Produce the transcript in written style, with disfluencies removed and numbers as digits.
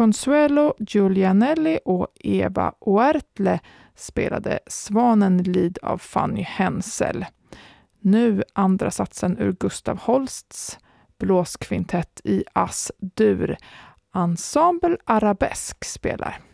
Consuelo Giulianelli och Eva Oertle spelade Svanenlied av Fanny Hensel. Nu andra satsen ur Gustav Holsts blåskvintett i As-dur. Ensemble Arabesk spelar.